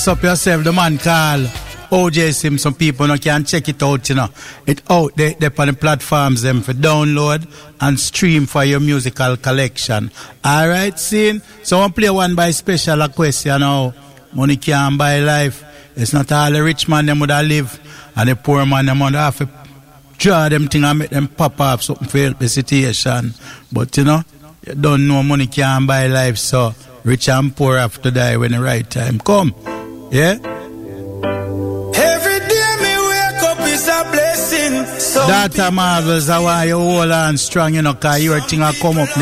Up yourself, the man called OJ Simpson. People no can check it out, you know. It out there on the platforms them for download and stream for your musical collection. Alright, scene. So I play one by special request, you know. Money can't buy life. It's not all the rich man them would live, and the poor man them would have to draw them thing and make them pop off something for help the situation. But you know, you don't know money can't buy life, so rich and poor have to die when the right time come. Yeah? Every day me wake up is a blessing. Data Marvels, I want you hold on strong, you know, because your thing will come up next.